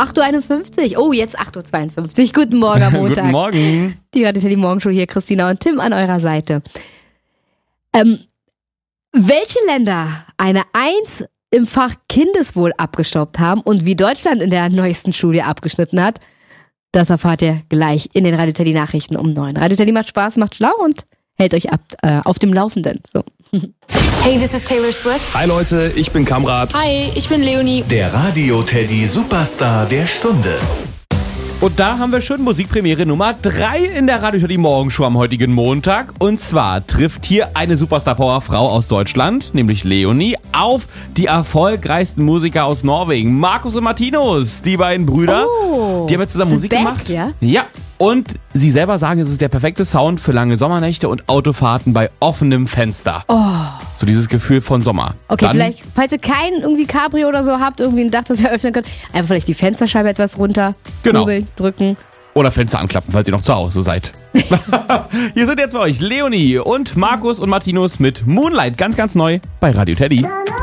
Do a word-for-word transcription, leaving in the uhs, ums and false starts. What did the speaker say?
acht Uhr einundfünfzig. Oh, jetzt acht Uhr zweiundfünfzig. Guten Morgen am Montag. Guten Morgen. Die hört ist ja die Morgenshow hier, Christina und Tim an eurer Seite. Ähm, welche Länder eine Eins im Fach Kindeswohl abgestaubt haben und wie Deutschland in der neuesten Studie abgeschnitten hat, das erfahrt ihr gleich in den Radio Teddy Nachrichten um neun. Radio Teddy macht Spaß, macht schlau und hält euch ab, äh, auf dem Laufenden. So. Hey, this is Taylor Swift. Hi Leute, ich bin Kamrat. Hi, ich bin Leonie. Der Radio Teddy Superstar der Stunde. Und da haben wir schon Musikpremiere Nummer drei in der Radio Teddy Morgenshow am heutigen Montag. Und zwar trifft hier eine Superstar-Power-Frau aus Deutschland, nämlich Leonie, auf die erfolgreichsten Musiker aus Norwegen. Markus und Martinus, die beiden Brüder. Oh, die haben jetzt zusammen sind Musik back, gemacht. Ja? Ja. Und sie selber sagen, es ist der perfekte Sound für lange Sommernächte und Autofahrten bei offenem Fenster. Oh. So dieses Gefühl von Sommer. Okay, Dann, vielleicht, falls ihr kein irgendwie Cabrio oder so habt, irgendwie ein Dach, das ihr öffnen könnt, einfach vielleicht die Fensterscheibe etwas runter, Genau. kurbeln, drücken. Oder Fenster anklappen, falls ihr noch zu Hause seid. Hier sind jetzt für euch Leonie und Markus und Martinus mit Moonlight, ganz, ganz neu bei Radio Teddy.